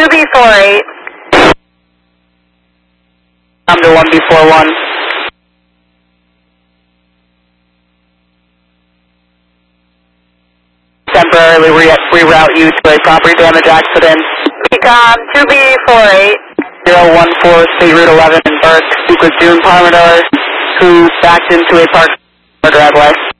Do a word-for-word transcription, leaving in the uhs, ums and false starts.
two B four eight. I'm to one B four one. Temporarily re reroute you to a property damage accident. Ecom two B four eight. zero one four State Route eleven in Burke. Speak with June Parmidor, who backed into a park driveway.